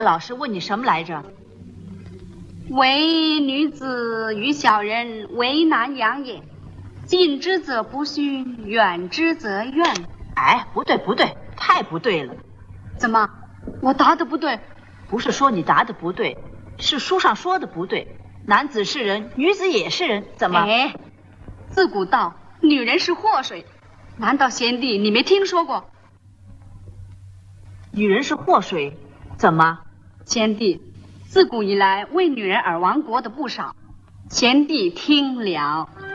老师问你什么来着？ 为女子与小人为难养也，近之则不逊，远之则怨。 哎，不对不对，太不对了。 怎么，我答的不对？ 不是说你答的不对，是书上说的不对。男子是人，女子也是人，怎么？ 哎，自古道女人是祸水，难道贤弟你没听说过？ 女人是祸水，怎么？ 贤弟，自古以来为女人而亡国的不少，贤弟听了。